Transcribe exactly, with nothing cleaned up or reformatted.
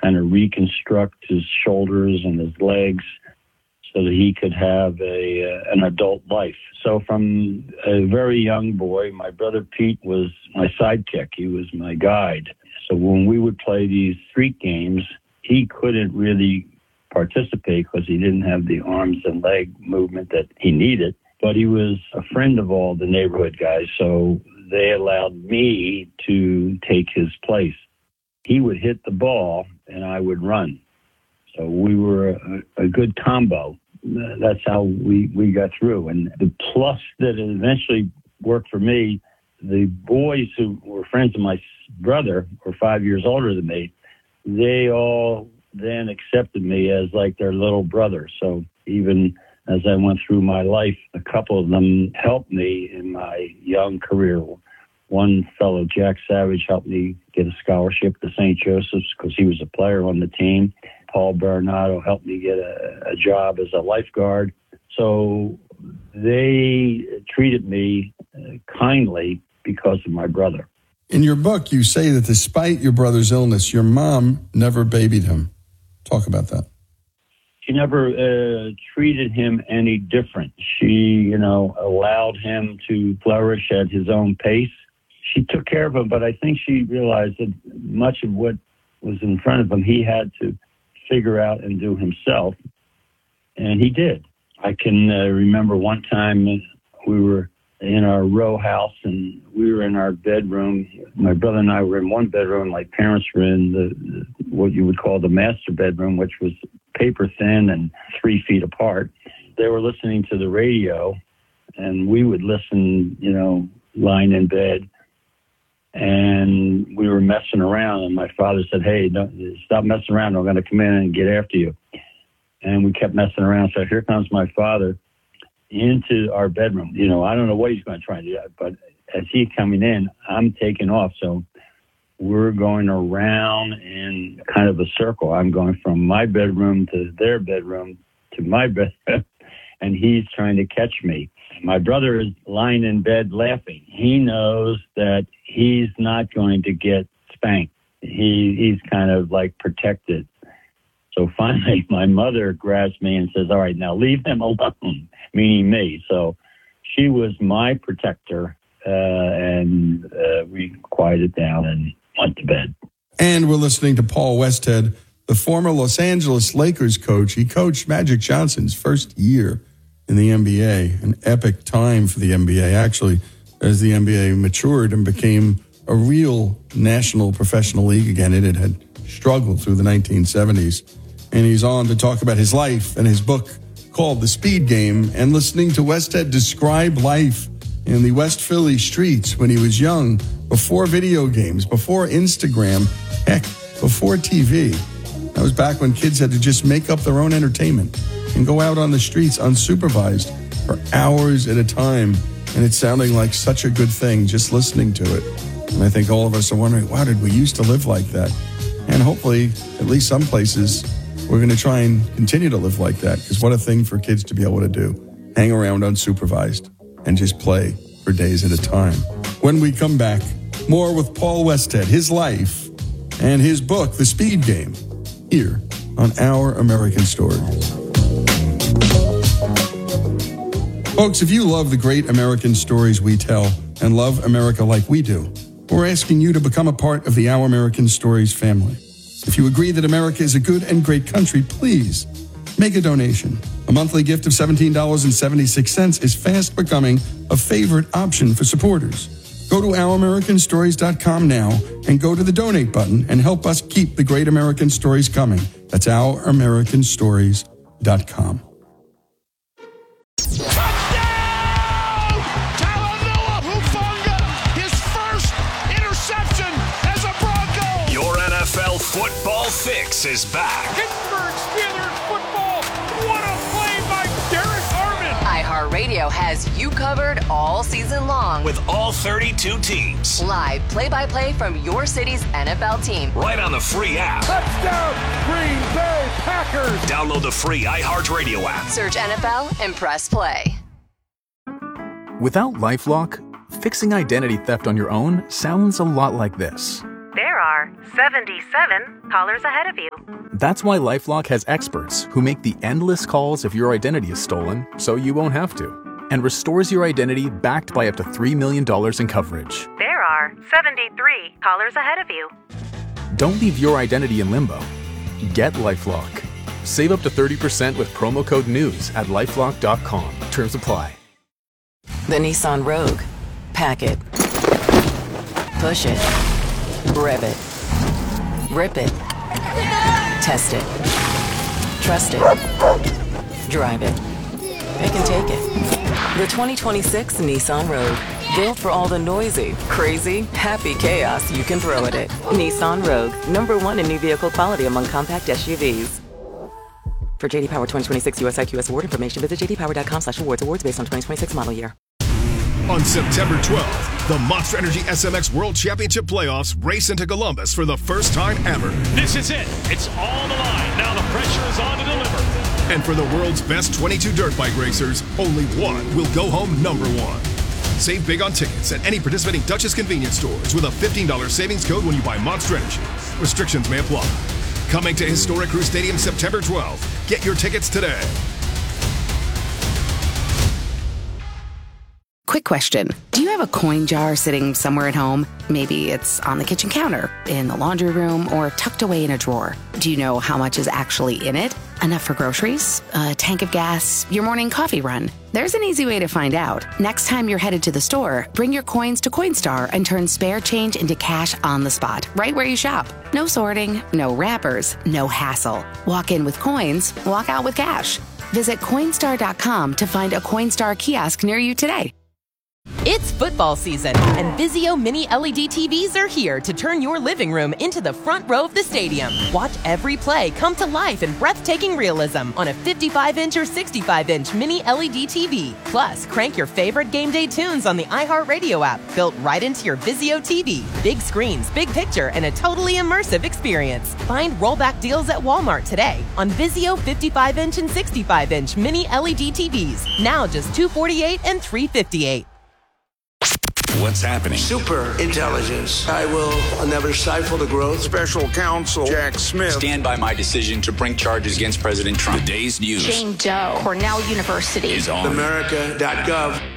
kind of reconstruct his shoulders and his legs so that he could have a uh, an adult life. So from a very young boy, my brother Pete was my sidekick. He was my guide. So when we would play these street games, he couldn't really participate because he didn't have the arms and leg movement that he needed. But he was a friend of all the neighborhood guys, so they allowed me to take his place. He would hit the ball, and I would run. So we were a, a good combo. That's how we, we got through. And the plus that eventually worked for me, the boys who were friends of my brother, were five years older than me, they all then accepted me as like their little brother. So even as I went through my life, a couple of them helped me in my young career. One fellow, Jack Savage, helped me get a scholarship to Saint Joseph's because he was a player on the team. Paul Baronato helped me get a, a job as a lifeguard. So they treated me uh, kindly because of my brother. In your book, you say that despite your brother's illness, your mom never babied him. Talk about that. She never uh, treated him any different. She, you know, allowed him to flourish at his own pace. She took care of him, but I think she realized that much of what was in front of him, he had to figure out and do himself, and he did. I can uh, remember one time we were in our row house, and we were in our bedroom. My brother and I were in one bedroom. My parents were in the what you would call the master bedroom, which was paper thin and three feet apart. They were listening to the radio, and we would listen, you know, lying in bed. And we were messing around, and my father said, hey, don't, stop messing around. I'm going to come in and get after you. And we kept messing around. So here comes my father into our bedroom. You know, I don't know what he's going to try and do, but as he's coming in, I'm taking off. So we're going around in kind of a circle. I'm going from my bedroom to their bedroom to my bedroom, and he's trying to catch me. My brother is lying in bed laughing. He knows that he's not going to get spanked. He he's kind of like protected. So finally, my mother grabs me and says, all right, now leave him alone, meaning me. So she was my protector, uh, and uh, we quieted down and went to bed. And we're listening to Paul Westhead, the former Los Angeles Lakers coach. He coached Magic Johnson's first year in the N B A, an epic time for the N B A, actually, as the N B A matured and became a real national professional league again. It had struggled through the nineteen seventies. And he's on to talk about his life and his book called The Speed Game, and listening to Westhead describe life in the West Philly streets when he was young, before video games, before Instagram, heck, before T V. That was back when kids had to just make up their own entertainment and go out on the streets unsupervised for hours at a time. And it's sounding like such a good thing just listening to it. And I think all of us are wondering, wow, did we used to live like that? And hopefully, at least some places, we're going to try and continue to live like that, because what a thing for kids to be able to do. Hang around unsupervised and just play for days at a time. When we come back, more with Paul Westhead, his life, and his book, The Speed Game, here on Our American Stories. Folks, if you love the great American stories we tell and love America like we do, we're asking you to become a part of the Our American Stories family. If you agree that America is a good and great country, please make a donation. A monthly gift of seventeen dollars and seventy-six cents is fast becoming a favorite option for supporters. Go to our american stories dot com now and go to the donate button and help us keep the great American stories coming. That's our american stories dot com. Football Fix is back. Pittsburgh Steelers football. What a play by Derek Armand. iHeartRadio has you covered all season long. With all thirty-two teams. Live play-by-play from your city's N F L team. Right on the free app. Touchdown, Green Bay Packers. Download the free iHeartRadio app. Search N F L and press play. Without LifeLock, fixing identity theft on your own sounds a lot like this. There are are seventy-seven callers ahead of you. That's why LifeLock has experts who make the endless calls if your identity is stolen, so you won't have to, and restores your identity backed by up to three million dollars in coverage. There are seventy-three callers ahead of you. Don't leave your identity in limbo. Get LifeLock. Save up to thirty percent with promo code NEWS at lifelock dot com. Terms apply. The Nissan Rogue. Pack it. Push it. Rev it. Rip it. Test it. Trust it. Drive it. Pick and take it. The twenty twenty-six Nissan Rogue. Built for all the noisy, crazy, happy chaos you can throw at it. Nissan Rogue. Number one in new vehicle quality among compact S U Vs. For J D Power twenty twenty-six U S I Q S award information, visit j d power dot com slash awards. Awards based on twenty twenty-six model year. On September twelfth, the Monster Energy S M X World Championship Playoffs race into Columbus for the first time ever. This is it. It's all on the line. Now the pressure is on to deliver. And for the world's best twenty-two dirt bike racers, only one will go home number one. Save big on tickets at any participating Duchess convenience stores with a fifteen dollars savings code when you buy Monster Energy. Restrictions may apply. Coming to Historic Crew Stadium September twelfth. Get your tickets today. Quick question. Do you have a coin jar sitting somewhere at home? Maybe it's on the kitchen counter, in the laundry room, or tucked away in a drawer. Do you know how much is actually in it? Enough for groceries? A tank of gas? Your morning coffee run? There's an easy way to find out. Next time you're headed to the store, bring your coins to Coinstar and turn spare change into cash on the spot, right where you shop. No sorting, no wrappers, no hassle. Walk in with coins, walk out with cash. Visit Coinstar dot com to find a Coinstar kiosk near you today. It's football season, and Vizio Mini L E D T Vs are here to turn your living room into the front row of the stadium. Watch every play come to life in breathtaking realism on a fifty-five inch or sixty-five inch Mini L E D T V. Plus, crank your favorite game day tunes on the iHeartRadio app, built right into your Vizio T V. Big screens, big picture, and a totally immersive experience. Find rollback deals at Walmart today on Vizio fifty-five inch and sixty-five inch Mini L E D T Vs. Now just two hundred forty-eight dollars and three hundred fifty-eight dollars. What's happening? Super intelligence. I will never stifle the growth. Special counsel Jack Smith. Stand by my decision to bring charges against President Trump. The day's news. Jane Doe, Cornell University. Is on America dot gov.